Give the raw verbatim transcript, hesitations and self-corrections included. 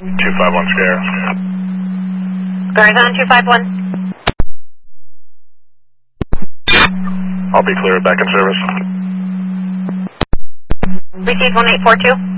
two five one Sierra. Garzon two five one. I'll be clear, back in service. Received one eight four two.